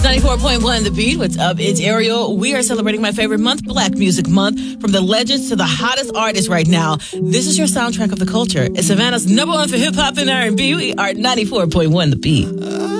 94.1 The Beat. What's up? It's Ariel. We are celebrating my favorite month, Black Music Month, from the legends to the hottest artists right now. This is your soundtrack of the culture. It's Savannah's number one for hip-hop and R&B. We are 94.1 The Beat.